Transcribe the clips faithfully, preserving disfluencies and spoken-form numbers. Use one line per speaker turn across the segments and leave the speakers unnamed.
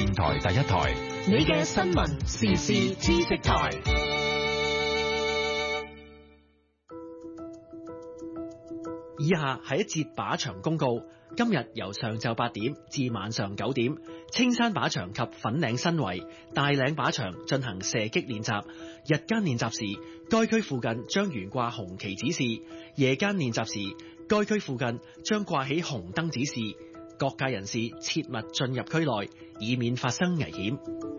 電台第一台，
你嘅新聞時事知識台。
以下係一節靶場公告。今日由上晝八點至晚上九點，青山靶場及粉嶺新圍、大嶺靶場進行射擊練習。日間練習時，該區附近將懸掛紅旗指示；夜間練習時，該區附近將掛起紅燈指示。各界人士切勿進入區內，以免發生危險。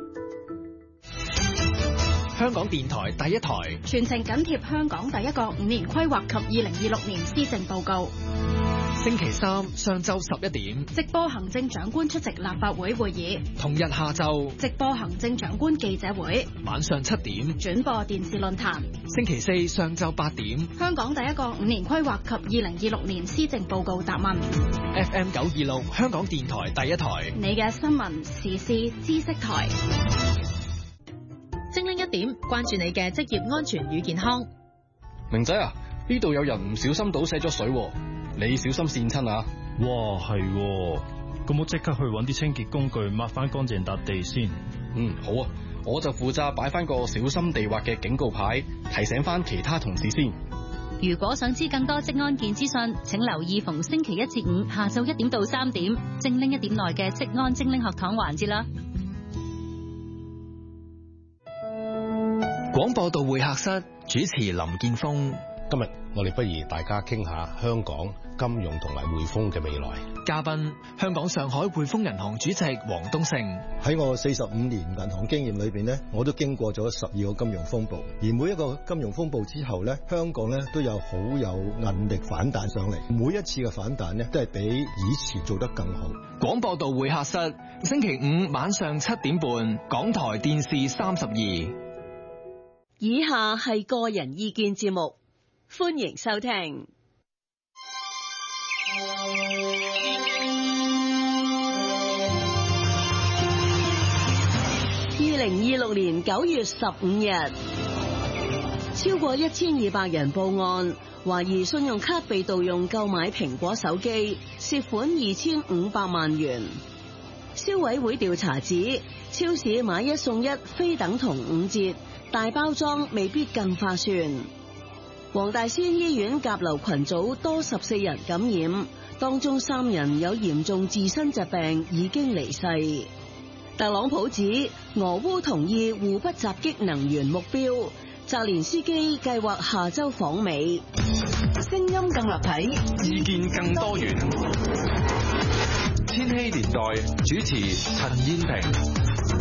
香港電台第一台
全程緊貼香港第一個五年規劃及二零二六年施政報告。
星期三上晝十一點，
直播行政長官出席立法會會議；
同日下晝，
直播行政長官記者會；
晚上七點，
轉播電視論壇。
星期四上晝八點，
香港第一個五年規劃及二零二六年施政報告答問。
F M 九二六香港電台第一台，
你嘅新聞時事知識台。
精靈一點，關注你嘅職業安全與健康。
明仔啊，呢度有人唔小心倒瀉咗水，你小心跣親啊！
哇，係喎，咁我即刻去搵啲清潔工具抹翻乾淨笪地先。
嗯，好啊，我就負責擺翻個小心地滑嘅警告牌，提醒翻其他同事先。
如果想知更多職安健資訊，請留意逢星期一至五下晝一點到三點，精靈一點內嘅職安精靈學堂環節啦。
廣播道會客室主持林建峰。
今日我哋不如大家傾下香港金融同埋匯豐嘅未來。
嘉賓香港上海匯豐銀行主席黃東勝。
喺我四十五年銀行經驗裏邊呢，我都經過咗十二個金融風暴，而每一個金融風暴之後呢，香港呢都有好有韌力反彈上嚟。每一次嘅反彈呢，都係比以前做得更好。
廣播道會客室星期五晚上七點半，港台電視三十二。
以下係個人意見節目。歡迎收聽。二零二六年九月十五日，超過一千二百人報案，懷疑信用卡被盜用購買蘋果手機，涉款二千五百萬元。消委會調查指，超市買一送一非等同五折，大包裝未必更划算。黃大仙醫院甲流群組多十四人感染，當中三人有嚴重自身疾病，已經離世。特朗普指俄烏同意互不襲擊能源目標，澤連斯基計劃下周訪美。聲音更立體，
意見更多元。千禧年代主持陳燕萍。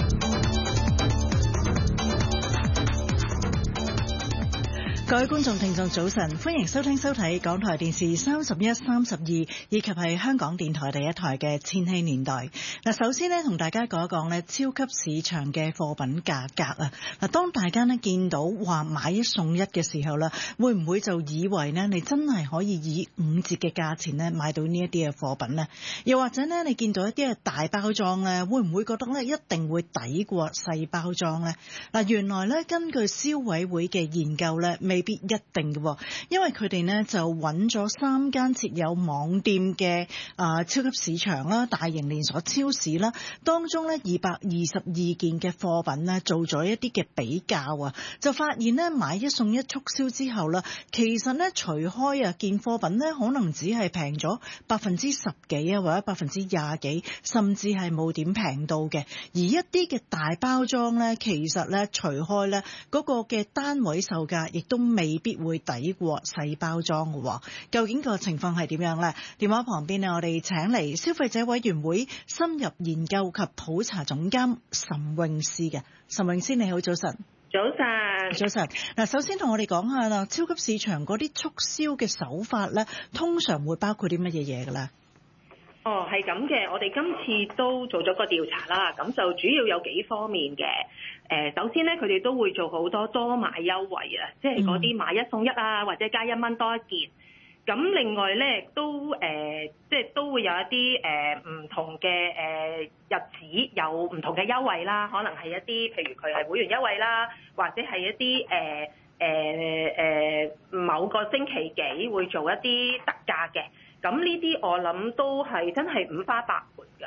各位觀眾聽眾早晨，歡迎收聽收睇港台電視三十一、三十二，以及係香港電台第一台嘅千禧年代。嗱，首先呢，同大家講一講呢超級市場嘅貨品價格啊。嗱，當大家呢見到話買一送一嘅時候呢，會唔會就以為呢你真係可以以五折嘅價錢呢買到呢一啲嘅貨品呢？又或者呢，你見到一啲嘅大包裝呢，會唔會覺得呢一定會抵過細包裝呢？嗱，原來呢，根據消委會嘅研究呢，未必一定嘅，因為佢哋呢就揾咗三間設有網店嘅啊、呃、超級市場啦、大型連鎖超市啦，當中呢二百二十二件嘅貨品呢做咗一啲嘅比較啊，就發現呢買一送一促銷之後啦，其實呢除開啊件貨品呢可能只係平咗百分之十幾啊，或者百分之廿幾，甚至係冇點平到嘅。而一啲嘅大包裝呢，其實呢除開呢嗰個嘅單位售價，亦都未必會抵過細包裝嘅。究竟個情況係點樣呢？電話旁邊呢，我哋請嚟消費者委員會深入研究及普查總監岑詠詩嘅。岑詠詩，你好，早晨。
早晨。
早晨。嗱，首先同我哋講下啦，超級市場嗰啲促銷嘅手法咧，通常會包括啲乜嘢嘢嘅咧？
哦，係咁嘅，我哋今次都做咗個調查啦，咁就主要有幾方面嘅。誒，首先咧，佢哋都會做好多多買優惠啊，即係嗰啲買一送一啊，或者加一蚊多一件。咁另外咧，都誒、呃，即係都會有一啲誒唔同嘅誒、呃、日子有唔同嘅優惠啦，可能係一啲譬如佢係會員優惠啦，或者係一啲誒誒誒某個星期幾會做一啲特價嘅。咁呢啲我諗都係真係五花八門㗎。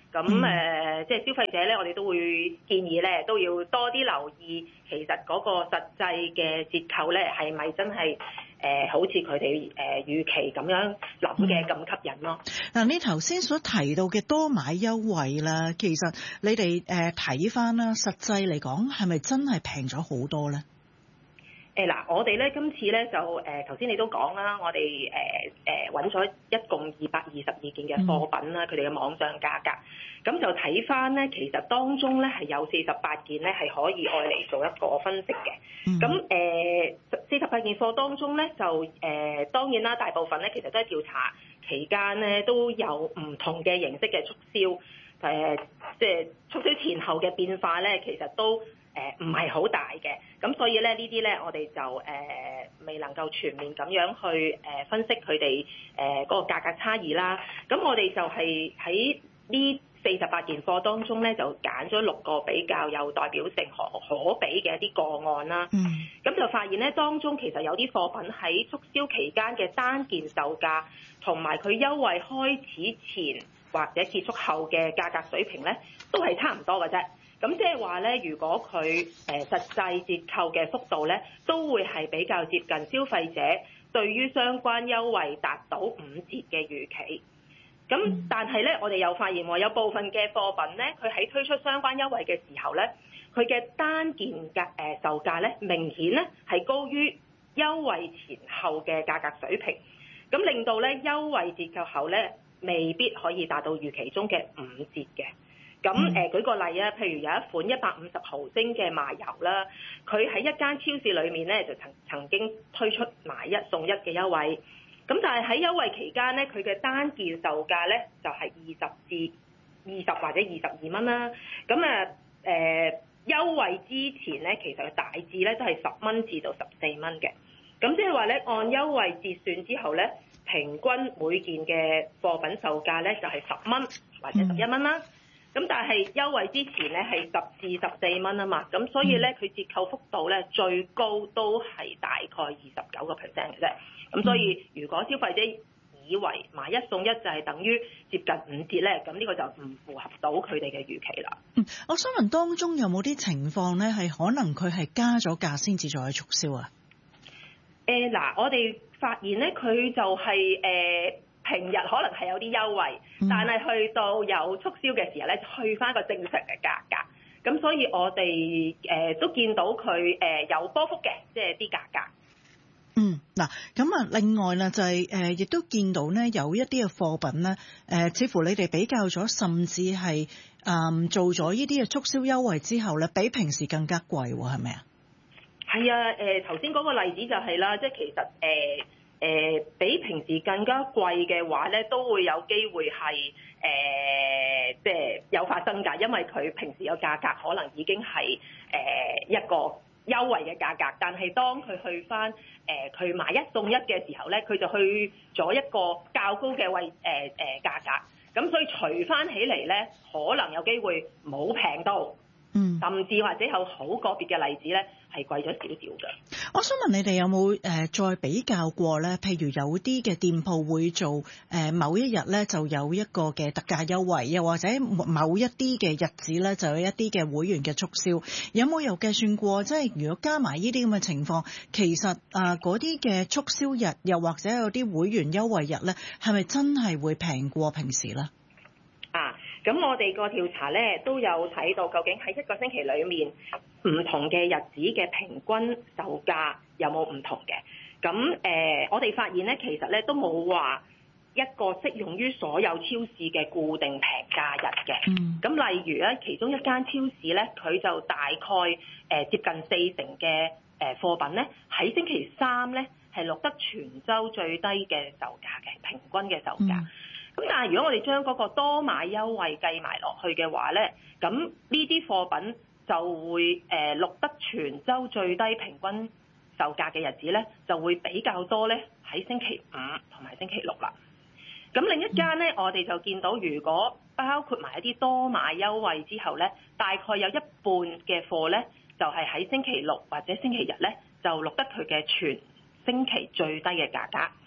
咁誒、呃，即係消費者咧，我哋都會建議咧，都要多啲留意，其實嗰個實際嘅折扣咧，係咪真係誒、呃、好似佢哋誒預期咁樣諗嘅咁吸引咯？
嗱、嗯，你頭先所提到嘅多買優惠啦，其實你哋誒睇翻啦，實際嚟講係咪真係平咗好多咧？
誒嗱，我哋咧今次咧就誒頭先你都講啦，我哋誒誒揾咗一共二百二十二件嘅貨品啦，佢哋嘅網上價格，咁就睇翻咧，其實當中咧係有四十八件咧係可以愛嚟做一個分析嘅。咁誒四十八件貨當中咧就誒、呃、當然啦，大部分咧其實都係調查期間咧都有唔同嘅形式嘅促銷，誒即係促銷前後嘅變化咧，其實都誒唔係好大嘅，咁所以咧呢啲咧我哋就誒、呃、未能夠全面咁樣去誒、呃、分析佢哋誒嗰個價格差異啦。咁我哋就係喺呢四十八件貨當中咧，就揀咗六個比較有代表性可可比嘅一啲個案啦。嗯。咁就發現咧，當中其實有啲貨品喺促銷期間嘅單件售價，同埋佢優惠開始前或者結束後嘅價格水平咧，都係差唔多嘅啫。咁即係話咧，如果佢誒實際折扣嘅幅度咧，都會係比較接近消費者對於相關優惠達到五折嘅預期。咁但係咧，我哋又發現喎，有部分嘅貨品咧，佢喺推出相關優惠嘅時候咧，佢嘅單件價誒售價咧，明顯咧係高於優惠前後嘅價格水平，咁令到咧優惠折扣後咧，未必可以達到預期中嘅五折嘅。咁誒、呃、舉個例啊，譬如有一款一百五十毫升嘅麻油啦，佢喺一間超市裏面咧就曾曾經推出買一送一嘅優惠，咁但係喺優惠期間咧，佢嘅單件售價咧就係二十至二十或者二十二蚊啦。咁啊誒優惠之前咧，其實大致咧都係十蚊至到十四蚊嘅。咁即係話咧，按優惠折算之後咧，平均每件嘅貨品售價咧就係十蚊或者十一蚊啦。咁但係優惠之前咧係十至十四蚊啊嘛，咁所以咧佢折扣幅度咧最高都係大概二十九個 percent 嘅啫。咁所以如果消費者以為買一送一就係等於接近五折咧，咁呢個就唔符合到佢哋嘅預期啦。
嗯，我想問當中有冇啲情況咧係可能佢係加咗價先至再去促銷啊？
誒嗱、呃，我哋發現咧佢就係、是、誒。呃平日可能係有啲優惠，但係去到有促銷嘅時候咧，去翻個正常嘅價格。咁所以我哋誒、呃、都見到佢誒、呃、有波幅嘅，即係啲價格。
嗯，嗱，咁啊，另外啦，就係、是、誒，亦、呃、都見到咧，有一啲嘅貨品咧，誒、呃，似乎你哋比較咗，甚至係誒、呃、做咗呢啲嘅促銷優惠之後咧，比平時更加貴喎，係咪啊？
係啊，誒頭先嗰個例子就係、是、啦，即係其實誒。呃誒、呃、比平時更加貴嘅話咧，都會有機會係誒、呃、即係有發生㗎，因為佢平時嘅價格可能已經係誒、呃、一個優惠嘅價格，但係當佢去翻誒佢買一送一嘅時候咧，佢就去咗一個較高嘅位誒誒、呃、價格，咁所以除翻起嚟咧，可能有機會冇平到，嗯，甚至或者有好個別嘅例子咧。係貴咗少少嘅。
我想問你哋有冇誒、呃、再比較過咧？譬如有啲嘅店鋪會做誒、呃、某一日咧就有一個嘅特價優惠，又或者某一啲嘅日子咧就有一啲嘅會員嘅促銷。有冇有計算過？即係如果加埋呢啲咁嘅情況，其實啊嗰啲嘅促銷日，又或者有啲會員優惠日咧，係咪真係會平過平時咧？
啊！咁我哋個調查咧都有睇到，究竟喺一個星期裏面唔同嘅日子嘅平均售價有冇唔同嘅？咁誒、呃，我哋發現咧，其實咧都冇話一個適用於所有超市嘅固定平價日嘅。咁、嗯、例如咧，其中一間超市咧，佢就大概誒、呃、接近四成嘅誒貨品咧，喺星期三咧係錄得全週最低嘅售價嘅平均嘅售價。嗯咁但係如果我哋將嗰個多買優惠計埋落去嘅話咧，咁呢啲貨品就會誒錄得全週最低平均售價嘅日子咧，就會比較多咧喺星期五同埋星期六啦。咁另一間咧，我哋就見到如果包括埋一啲多買優惠之後咧，大概有一半嘅貨咧，就係喺星期六或者星期日咧，就錄得佢嘅全星期最低嘅價格。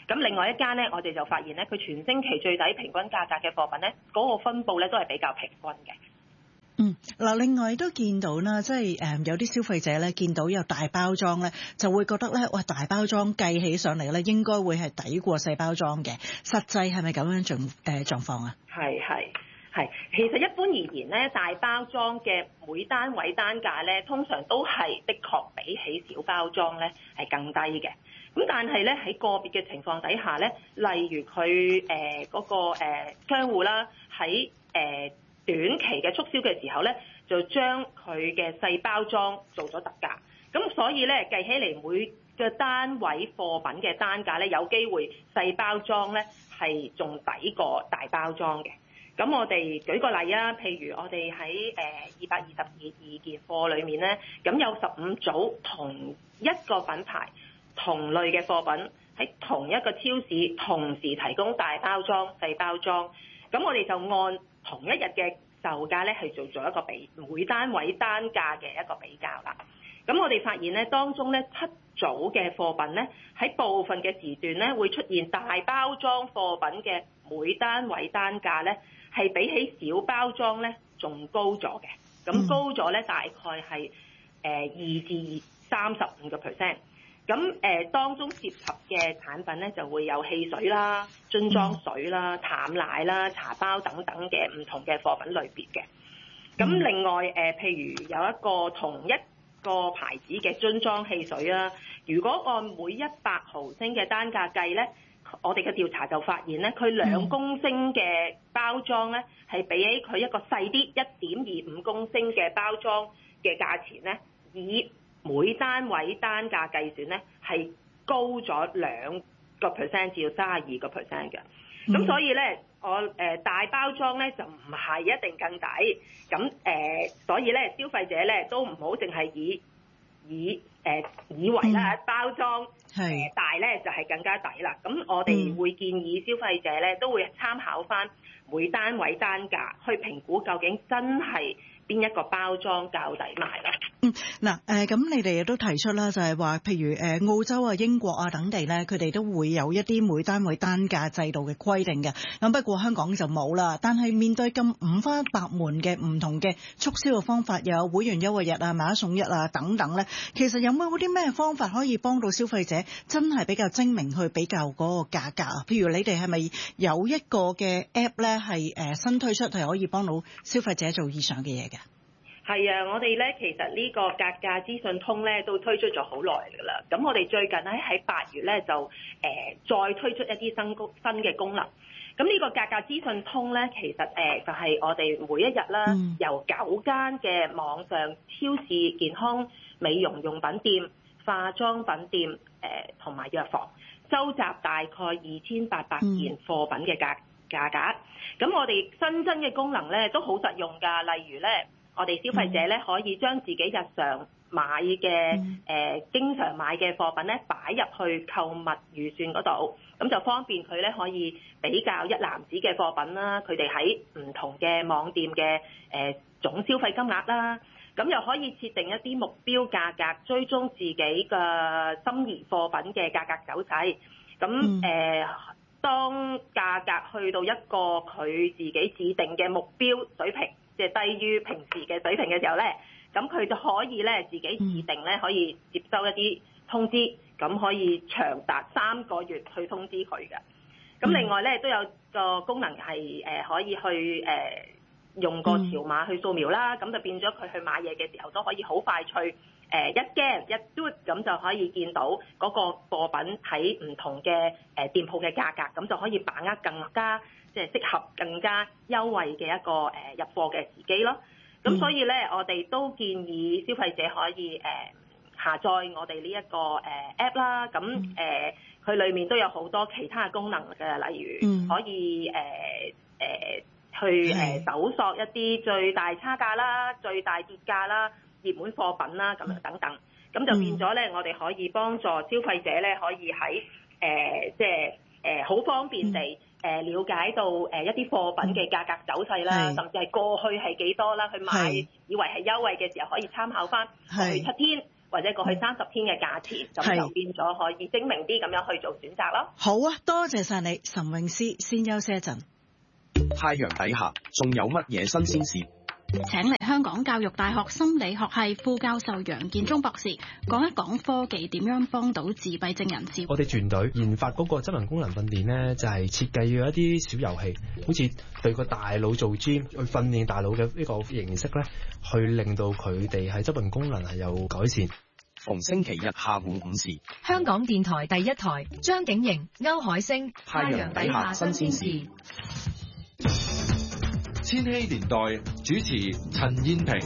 咁另外一間咧，我哋就發現咧，佢全星期最低平均價格嘅貨品咧，嗰、那個分佈咧都係比較平均嘅。
嗯，嗱，另外都見到啦，即係誒有啲消費者咧見到有大包裝咧，就會覺得咧，哇，大包裝計起上嚟咧，應該會係抵過細包裝嘅。實際係咪咁樣狀誒狀況啊？
係係係，其實一般而言咧，大包裝嘅每單位單價咧，通常都係的確比起小包裝咧係更低嘅。咁但係咧喺個別嘅情況底下咧，例如佢誒嗰個誒、呃、商戶啦，喺誒、呃短期嘅促銷嘅時候咧，就將佢嘅細包裝做咗特價，咁所以咧計起嚟每個單位貨品嘅單價咧，有機會細包裝咧係仲抵過大包裝嘅。咁我哋舉個例啊，譬如我哋喺誒二百二十二件貨裏面咧，咁有十五組同一個品牌同類嘅貨品喺同一個超市同時提供大包裝、細包裝，咁我哋就按同一日嘅售價咧，係做咗一個比每單位單價嘅一個比較啦。咁我哋發現咧，當中咧七組嘅貨品咧，喺部分嘅時段咧，會出現大包裝貨品嘅每單位單價咧，係比起小包裝咧仲高咗嘅。咁高咗咧，大概係誒二至三十五個 percent。咁誒當中涉及嘅產品咧，就會有汽水啦、樽裝水啦、淡奶啦、茶包等等嘅唔同嘅貨品類別嘅。咁另外誒，譬如有一個同一個牌子嘅樽裝汽水啦，如果按每一百毫升嘅單價計咧，我哋嘅調查就發現咧，佢兩公升嘅包裝咧，係比起佢一個細啲一點二五公升嘅包裝嘅價錢咧，以每單位單價計算咧，係高咗兩個 percent 至到三十二個 percent 嘅。咁、嗯、所以咧，我誒、呃、大包裝咧就唔係一定更抵。咁誒、呃，所以咧消費者咧都唔好淨係以以誒、呃、以為啦、嗯、包裝誒大咧就係、是、更加抵啦。咁我哋會建議消費者咧都會參考翻每單位單價去評估究竟真係邊一個包裝較抵賣啦。
嗯，嗱，誒，咁你哋亦都提出啦，就係話，譬如誒澳洲啊、英國啊等地咧，佢哋都會有一啲每單位單價制度嘅規定嘅。咁不過香港就冇啦。但係面對咁五花八門嘅唔同嘅促銷嘅方法，又有會員優惠日啊、買一送一啊等等咧，其實有冇啲咩方法可以幫到消費者真係比較精明去比較嗰個價格啊？譬如你哋係咪有一個嘅 app 咧，係誒新推出係可以幫到消費者做以上嘅嘢嘅？
係啊，我哋咧其實呢個格價資訊通咧都推出咗好耐㗎啦。咁我哋最近咧喺八月咧就誒、呃、再推出一啲新功新嘅功能。咁呢個格價資訊通咧其實誒、呃、就係、是、我哋每一日啦，嗯、由九間嘅網上超市、健康美容用品店、化妝品店誒同埋藥房收集大概二千八百件貨品嘅價價格。咁、嗯、我哋新增嘅功能咧都好實用㗎，例如咧。我哋消費者咧可以將自己日常買嘅誒、嗯呃、經常買嘅貨品咧擺入去購物預算嗰度，咁就方便佢咧可以比較一籃子嘅貨品啦，佢哋喺唔同嘅網店嘅誒、呃、總消費金額啦，咁又可以設定一啲目標價格，追蹤自己嘅心儀貨品嘅價格走勢。咁誒、嗯呃，當價格去到一個佢自己指定嘅目標水平，即係低於平時嘅水平嘅時候咧，咁佢就可以咧自己指定咧可以接收一啲通知，咁可以長達三個月去通知佢嘅。咁另外咧都有個功能係誒可以去誒用個條碼去掃描啦，咁就變咗佢去買嘢嘅時候都可以好快脆誒一 scan 一 do 咁就可以見到嗰個貨品喺唔同嘅誒店鋪嘅價格，咁就可以把握更加即係適合更加優惠嘅一個誒入貨嘅時機咯。咁所以咧，我哋都建議消費者可以誒下載我哋呢一個誒 app 啦。咁誒佢裏面都有好多其他嘅功能嘅，例如可以誒誒、呃、去誒搜索一啲最大差價啦、最大跌價啦、熱門貨品啦咁樣等等。咁就變咗咧，我哋可以幫助消費者咧，可以喺誒即係誒好方便地。誒了解到誒一啲貨品嘅價格走勢啦，甚至係過去係幾多啦，去買以為係優惠嘅時候可以參考翻過去七天或者過去三十天嘅價錢，咁就變咗可以精明啲咁樣去做選擇咯。
好啊，多謝晒你，岑詠詩，先休息一陣。
太陽底下仲有乜嘢新鮮事？
請嚟香港教育大學心理學系副教授楊建忠博士講一講科技點樣幫到自閉症人士。
我哋團隊研發嗰個質能功能訓練呢，就係設計咗一啲小遊戲，好似對個大腦做 gym 去訓練大腦嘅呢個形式咧，去令到佢哋喺質能功能係有改善。
逢星期日下午五時，
香港電台第一台，張景瑩、歐海星，
太陽底下新鮮事。
千禧年代主持陳燕萍。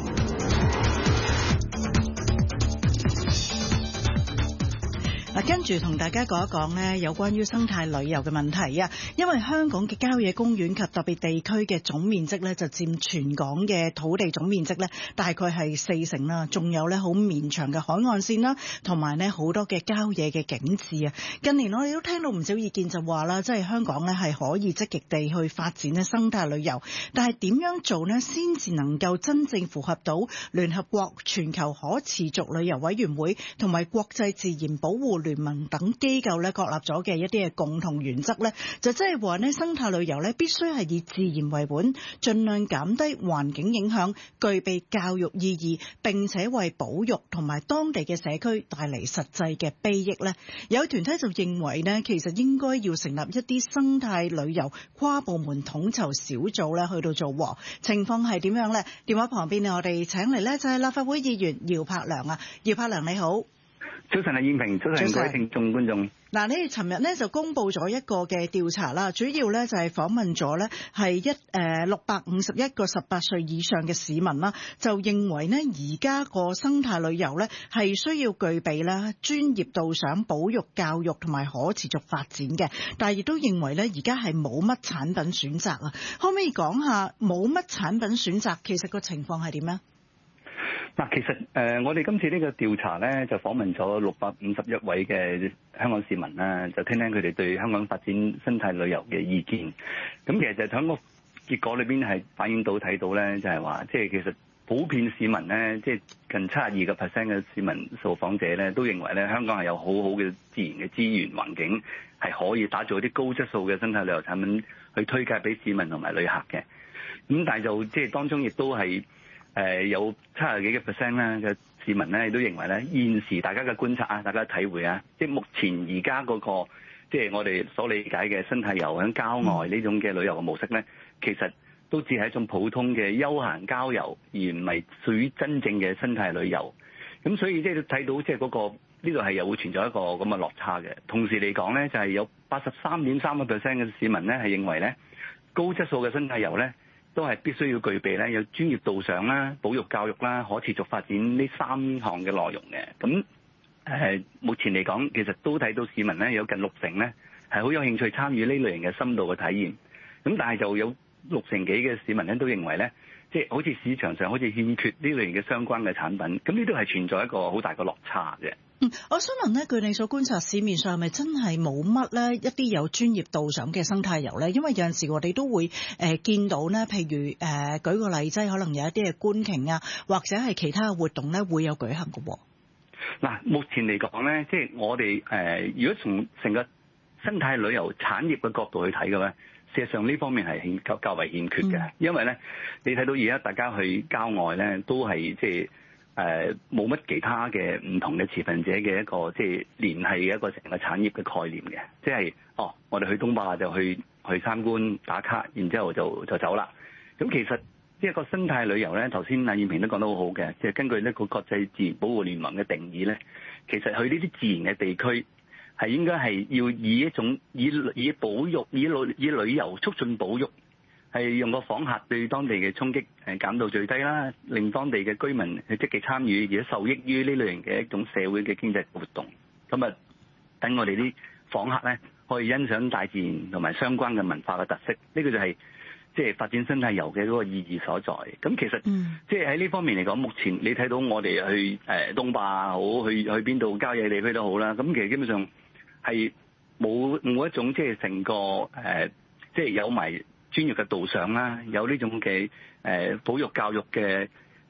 嗱，跟住同大家講一講呢，有關於生態旅遊嘅問題啊。因為香港嘅郊野公園及特別地區嘅總面積呢，就佔全港嘅土地總面積呢，大概係四成啦。仲有呢好綿長嘅海岸線啦，同埋呢好多嘅郊野嘅景緻啊。近年我哋都聽到唔少意見就話啦，即係香港呢係可以積極地去發展呢生態旅遊，但係點樣做呢先至能夠真正符合到聯合國全球可持續旅遊委員會同埋國際自然保護聯盟等機構咧確立咗嘅一啲嘅共同原則咧，就即係話咧生態旅遊咧必須係以自然為本，盡量減低環境影響，具備教育意義，並且為保育同埋當地嘅社區帶嚟實際嘅裨益咧。有團體就認為咧，其實應該要成立一啲生態旅遊跨部門統籌小組咧去到做。情況係點樣咧？電話旁邊我哋請嚟咧就係立法會議員姚柏良啊，姚柏良你好。
早晨啊，燕萍，早晨各位聽眾觀眾。
嗱，你哋尋日咧就公布咗一個嘅調查啦，主要咧就係訪問咗咧係一誒六百五十一個十八歲以上嘅市民啦，就認為呢而家個生態旅遊咧係需要具備咧專業導賞、保育、教育同埋可持續發展嘅，但係亦都認為咧而家係冇乜產品選擇啊，可唔可以講下冇乜產品選擇，其實個情況係點咧？
嗱，其實誒、呃，我哋今次呢個調查咧，就訪問咗六百五十一位嘅香港市民啦，就聽聽佢哋對香港發展生態旅遊嘅意見。咁其實就喺個結果裏邊係反映到睇到咧，就係話，即係其實普遍市民咧，即係近七十二個 percent 嘅市民受訪者咧，都認為咧香港係有好好嘅自然嘅資源環境，係可以打造一啲高質素嘅生態旅遊產品去推介俾市民同埋旅客嘅。咁但係就即係當中亦都係。誒、呃、有七十幾個 percent 咧嘅市民咧，都認為咧現時大家嘅觀察啊，大家嘅體會啊，即係目前而家嗰個即係我哋所理解嘅生態遊喺郊外呢種嘅旅遊嘅模式咧，其實都只係一種普通嘅休閒郊遊，而唔係屬於真正嘅生態旅遊。咁所以即係睇到即係嗰個呢度係又會存在一個咁嘅落差嘅。同時嚟講咧，就係有八十三點三個 percent 嘅市民咧係認為咧高質素嘅生態遊咧，都係必須要具備咧有專業導賞啦、保育教育啦、可持續發展呢三項嘅內容嘅。咁誒、呃，目前嚟講，其實都睇到市民咧有近六成咧係好有興趣參與呢類型嘅深度嘅體驗。咁但係就有六成幾嘅市民咧都認為咧，即係好似市場上好似欠缺呢類型嘅相關嘅產品。咁呢都係存在一個好大嘅落差嘅。
嗯，我想問咧，據你所觀察，市面上係咪真係冇乜咧一啲有專業導賞嘅生態遊咧？因為有陣時我哋都會誒、呃、見到咧，譬如誒、呃、舉個例子，可能有一啲嘅觀鯨啊，或者係其他嘅活動咧會有舉行嘅。
嗱，目前嚟講咧，即係我哋誒、呃，如果從成個生態旅遊產業嘅角度去睇嘅咧，事實上呢方面係欠較較為欠缺嘅、嗯，因為咧你睇到而家大家去郊外咧，都係即係。誒冇乜其他嘅唔同嘅持份者嘅一個即係聯繫嘅一個成個產業嘅概念嘅，即係哦，我哋去東壩就去去參觀打卡，然之後就就走啦。咁其實呢一個生態旅遊咧，頭先阿燕萍都講得好好嘅，即係根據呢個國際自然保護聯盟嘅定義咧，其實去呢啲自然嘅地區係應該係要以一種以以保育以旅以旅遊促進保育。係用個訪客對當地嘅衝擊誒減到最低啦，令當地嘅居民去積極參與，而且受益於呢類型嘅一種社會嘅經濟活動。咁啊，等我哋啲訪客咧可以欣賞大自然同埋相關嘅文化嘅特色，呢、這個就係即係發展生態遊嘅嗰個意義所在。咁其實即係喺呢方面嚟講，目前你睇到我哋去誒、呃、東壩好，去去邊度郊野地區都好啦。咁其實基本上係冇冇一種即係成個誒即係有埋專業嘅導賞啦，有呢種嘅誒保育教育嘅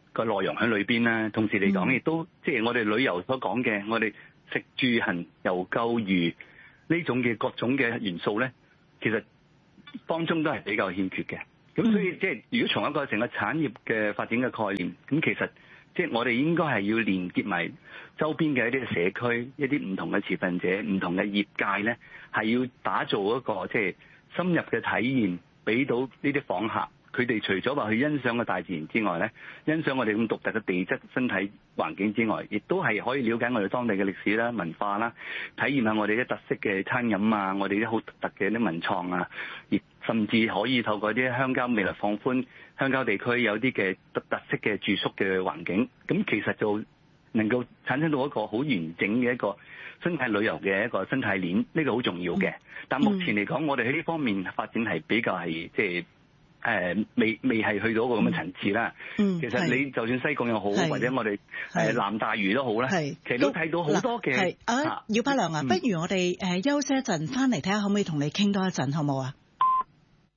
個內容喺裏邊啦。同時嚟講，亦都即係我哋旅遊所講嘅，我哋食住行遊購娛呢種嘅各種嘅元素咧，其實當中都係比較欠缺嘅。咁所以即係如果從一個成個產業嘅發展嘅概念，咁其實即係我哋應該係要連結埋周邊嘅一啲社區、一啲唔同嘅持份者、唔同嘅業界咧，係要打造一個即係深入嘅體驗，俾到呢啲訪客。佢哋除咗話去欣賞個大自然之外咧，欣賞我哋咁獨特嘅地質生態環境之外，亦都係可以了解我哋當地嘅歷史啦、文化啦，體驗下我哋啲特色嘅餐飲啊，我哋啲好獨特嘅啲文創啊，亦甚至可以透過啲鄉郊未來放寬鄉郊地區有啲嘅特特色嘅住宿嘅環境，咁其實就能夠產生到一個好完整嘅一個生態旅遊嘅一個生態鏈，呢個好重要嘅。但目前嚟講，我哋喺呢方面發展係比較係即係。誒、呃、未未係去到一個咁嘅層次啦。嗯，其實你就算西貢又好，或者我哋誒南大嶼都好啦，其實都睇到好多嘅。係啊，姚柏良啊，嗯、不如我哋誒休息一陣，翻嚟睇下可唔可以同你傾多一陣，好冇啊？